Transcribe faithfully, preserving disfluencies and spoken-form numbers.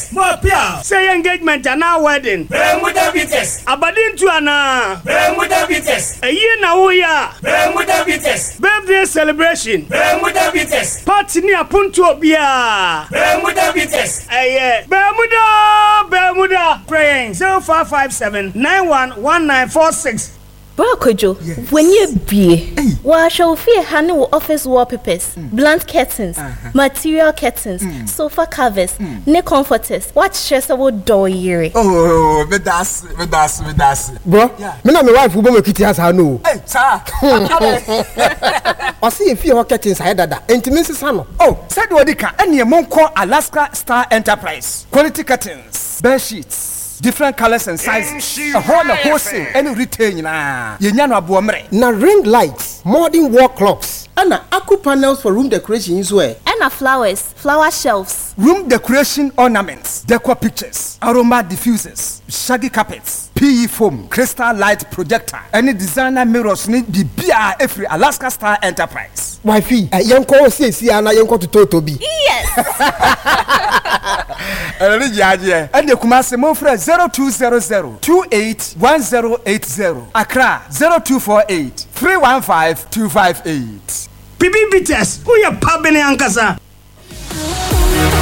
More pia. Say engagement and now wedding. Bermuda Beaters. Abadin to ana. Bermuda Beaters. A year now we are. Bermuda Beaters. Birthday celebration. Bermuda Beaters. Party near Punto Bia. Bermuda Beaters. Aye, Bermuda, Bermuda. Praying zero five five seven nine one one nine four six. Brakojo, yes. When you be, wa shall fear honey office wallpapers, mm. blunt curtains, uh-huh. material curtains, mm. sofa covers, mm. ne comforters. What stress about door year? Oh, me das, me das, me das. Bro, yeah. Me na my wife who be kitty has her no. Hey, sir. I see if you curtains I dada. Intimacy sano. Oh, said Wadika, any Monco Alaska Star Enterprise. Quality curtains, bed sheets. Different colors and sizes. A whole wholesale any retail na. Yenyano abuamre. Na ring lights, modern wall clocks, and na aqua panels for room decoration as well. And na flowers, flower shelves, room decoration ornaments, decor pictures, aroma diffusers, shaggy carpets, P E foam, crystal light projector, any designer mirrors need the B R every Alaska Star Enterprise. Wifey, uh, young call say see ana young call to Totobi. Yes. And the Kumasi Mofre zero two zero zero two eight one zero eight zero. Accra zero two four eight three one five two five eight. Bibi Bites, who ya pabene ankasa?